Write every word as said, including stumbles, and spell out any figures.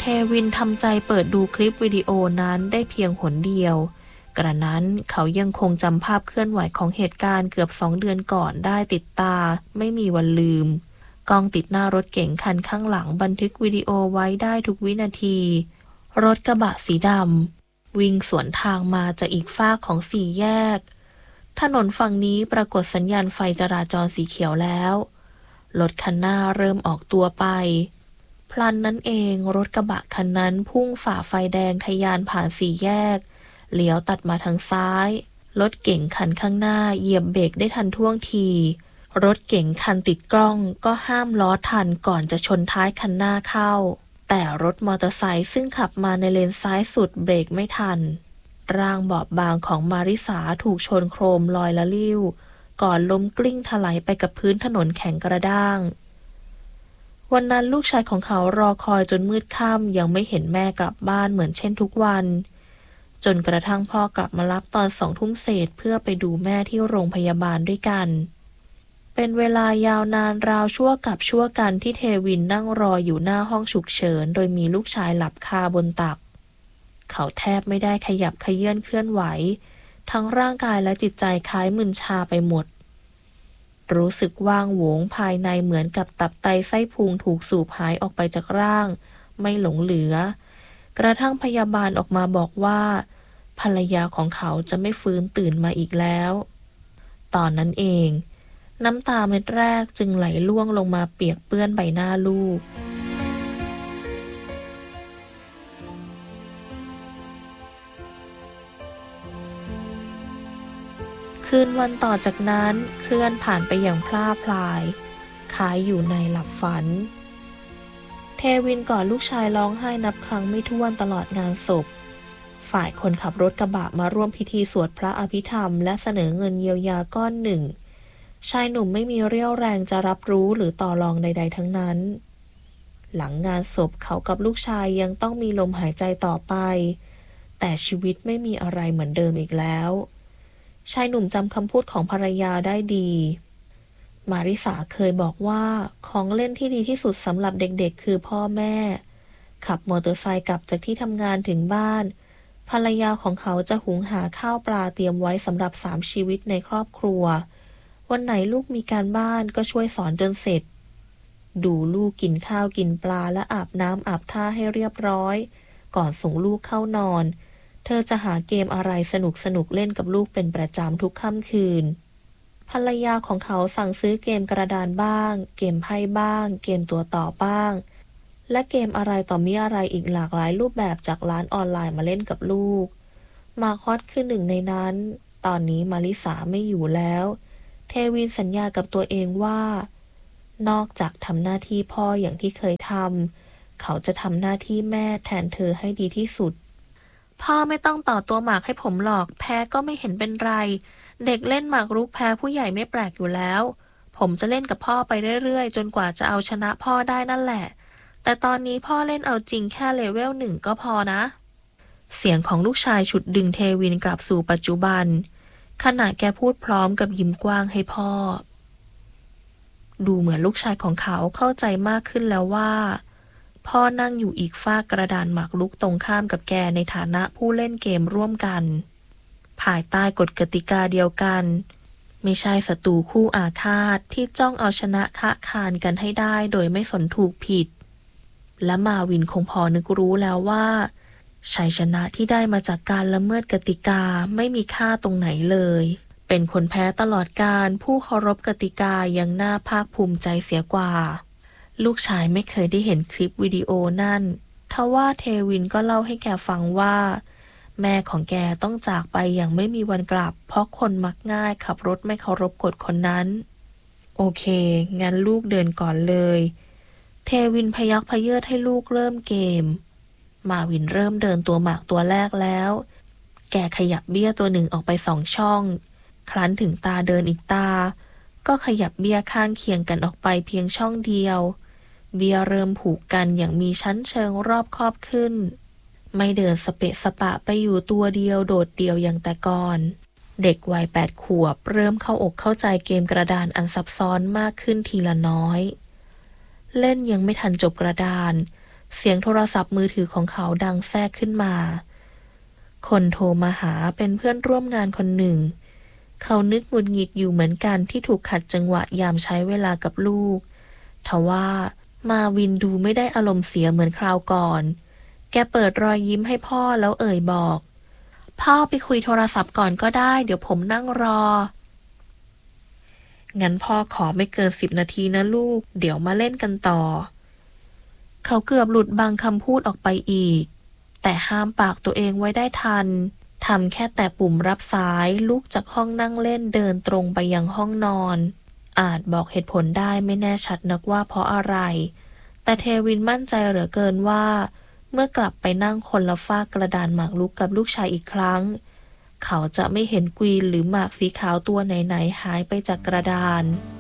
วินทำใจเปิดดูคลิปวิดีโอนั้นได้เพียงหนเดียวกระนั้นเขายังคงจำภาพเคลื่อนไหวของเหตุการณ์เกือบสองเดือนก่อนได้ติดตาไม่มีวันลืมกล้องติดหน้ารถเก๋งคันข้างหลังบันทึกวิดีโอไว้ได้ทุกวินาทีรถกระบะสีดำวิ่งสวนทางมาจากอีกฟากของสี่แยกถนนฝั่งนี้ปรากฏสัญญาณไฟจราจรสีเขียวแล้วรถคันหน้าเริ่มออกตัวไปพลันนั้นเองรถกระบะคันนั้นพุ่งฝ่าไฟแดงทะยานผ่านสี่แยกเลี้ยวตัดมาทางซ้ายรถเก๋งคันข้างหน้าเหยียบเบรกได้ทันท่วงทีรถเก๋งคันติดกล้องก็ห้ามล้อทันก่อนจะชนท้ายคันหน้าเข้าแต่รถมอเตอร์ไซค์ซึ่งขับมาในเลนซ้ายสุดเบรกไม่ทันร่างบอบบางของมาริสาถูกชนโครมลอยละลิ้วก่อนล้มกลิ้งถลายไปกับพื้นถนนแข็งกระด้างวันนั้นลูกชายของเขารอคอยจนมืดค่ำยังไม่เห็นแม่กลับบ้านเหมือนเช่นทุกวันจนกระทั่งพ่อกลับมารับตอนสองทุ่มเศษเพื่อไปดูแม่ที่โรงพยาบาลด้วยกันเป็นเวลายาวนานราวชั่วกับชั่วกันที่เทวินนั่งรออยู่หน้าห้องฉุกเฉินโดยมีลูกชายหลับคาบนตักเขาแทบไม่ได้ขยับเขยื้อนเคลื่อนไหวทั้งร่างกายและจิตใจคล้ายมึนชาไปหมดรู้สึกว่างโหวงภายในเหมือนกับตับไตไส้พุงถูกสูบหายออกไปจากร่างไม่หลงเหลือกระทั่งพยาบาลออกมาบอกว่าภรรยาของเขาจะไม่ฟื้นตื่นมาอีกแล้วตอนนั้นเองน้ำตาเม็ดแรกจึงไหลล่วงลงมาเปียกเปื้อนใบหน้าลูกคืนวันต่อจากนั้นเคลื่อนผ่านไปอย่างพล่าพลายคล้ายอยู่ในหลับฝันเทวินกอดลูกชายร้องไห้นับครั้งไม่ถ้วนตลอดงานศพฝ่ายคนขับรถกระบะมาร่วมพิธีสวดพระอภิธรรมและเสนอเงินเยียวยาก้อนหนึ่งชายหนุ่มไม่มีเรี่ยวแรงจะรับรู้หรือต่อรองใดๆทั้งนั้นหลังงานศพเขากับลูกชายยังต้องมีลมหายใจต่อไปแต่ชีวิตไม่มีอะไรเหมือนเดิมอีกแล้วชายหนุ่มจำคำพูดของภรรยาได้ดีมาริสาเคยบอกว่าของเล่นที่ดีที่สุดสำหรับเด็กๆคือพ่อแม่ขับมอเตอร์ไซค์กลับจากที่ทำงานถึงบ้านภรรยาของเขาจะหุงหาข้าวปลาเตรียมไว้สำหรับสามชีวิตในครอบครัววันไหนลูกมีการบ้านก็ช่วยสอนจนเสร็จดูลูกกินข้าวกินปลาและอาบน้ำอาบท่าให้เรียบร้อยก่อนส่งลูกเข้านอนเธอจะหาเกมอะไรสนุกสนุกเล่นกับลูกเป็นประจำทุกค่ำคืนภรรยาของเขาสั่งซื้อเกมกระดานบ้างเกมไพ่บ้างเกมตัวต่อบ้างและเกมอะไรต่อมีอะไรอีกหลากหลายรูปแบบจากร้านออนไลน์มาเล่นกับลูกมาคอสคือหนึ่งในนั้นตอนนี้มาริสาไม่อยู่แล้วเทวินสัญญากับตัวเองว่านอกจากทำหน้าที่พ่ออย่างที่เคยทำเขาจะทำหน้าที่แม่แทนเธอให้ดีที่สุดพ่อไม่ต้องต่อตัวหมากให้ผมหรอกแพ้ก็ไม่เห็นเป็นไรเด็กเล่นหมากรุกแพ้ผู้ใหญ่ไม่แปลกอยู่แล้วผมจะเล่นกับพ่อไปเรื่อยๆจนกว่าจะเอาชนะพ่อได้นั่นแหละแต่ตอนนี้พ่อเล่นเอาจริงแค่เลเวลหนึ่งก็พอนะเสียงของลูกชายฉุดดึงเทวินกลับสู่ปัจจุบันขณะแกพูดพร้อมกับยิ้มกว้างให้พ่อดูเหมือนลูกชายของเขาเข้าใจมากขึ้นแล้วว่าพ่อนั่งอยู่อีกฝากกระดานหมากรุกตรงข้ามกับแกในฐานะผู้เล่นเกมร่วมกันภายใต้กฎกติกาเดียวกันไม่ใช่ศัตรูคู่อาฆาตที่จ้องเอาชนะคะคานกันให้ได้โดยไม่สนถูกผิดและมาวินคงพอนึกรู้แล้วว่าชัยชนะที่ได้มาจากการละเมิดกติกาไม่มีค่าตรงไหนเลยเป็นคนแพ้ตลอดกาลผู้เคารพกติกายังน่าภาคภูมิใจเสียกว่าลูกชายไม่เคยได้เห็นคลิปวิดีโอนั่นทว่าเทวินก็เล่าให้แกฟังว่าแม่ของแกต้องจากไปอย่างไม่มีวันกลับเพราะคนมักง่ายขับรถไม่เคารพกฎคนนั้นโอเคงั้นลูกเดินก่อนเลยเทวินพยักพเยิดให้ลูกเริ่มเกมมาวินเริ่มเดินตัวหมากตัวแรกแล้วแกขยับเบี้ยตัวหนึ่งออกไปสองช่องครั้นถึงตาเดินอีกตาก็ขยับเบี้ยข้างเคียงกันออกไปเพียงช่องเดียวเบี้ยเริ่มผูกกันอย่างมีชั้นเชิงรอบคอบขึ้นไม่เดินสเปะสปะไปอยู่ตัวเดียวโดดเดี่ยวอย่างแต่ก่อนเด็กวัยแปดขวบเริ่มเข้าอกเข้าใจเกมกระดานอันซับซ้อนมากขึ้นทีละน้อยเล่นยังไม่ทันจบกระดานเสียงโทรศัพท์มือถือของเขาดังแทรกขึ้นมาคนโทรมาหาเป็นเพื่อนร่วมงานคนหนึ่งเขานึกหงุดหงิดอยู่เหมือนกันที่ถูกขัดจังหวะยามใช้เวลากับลูกทว่ามาวินดูไม่ได้อารมณ์เสียเหมือนคราวก่อนแกเปิดรอยยิ้มให้พ่อแล้วเอ่ยบอกพ่อไปคุยโทรศัพท์ก่อนก็ได้เดี๋ยวผมนั่งรองั้นพ่อขอไม่เกินสิบนาทีนะลูกเดี๋ยวมาเล่นกันต่อเขาเกือบหลุดบางคำพูดออกไปอีกแต่ห้ามปากตัวเองไว้ได้ทันทำแค่แต่ปุ่มรับสายลุกจากห้องนั่งเล่นเดินตรงไปยังห้องนอนอาจบอกเหตุผลได้ไม่แน่ชัดนักว่าเพราะอะไรแต่เทวินมั่นใจเหลือเกินว่าเมื่อกลับไปนั่งคนละฝ้ากระดานหมากรุกกับลูกชายอีกครั้งเขาจะไม่เห็นกวีนหรือหมากสีขาวตัวไหนๆหายไปจากกระดาน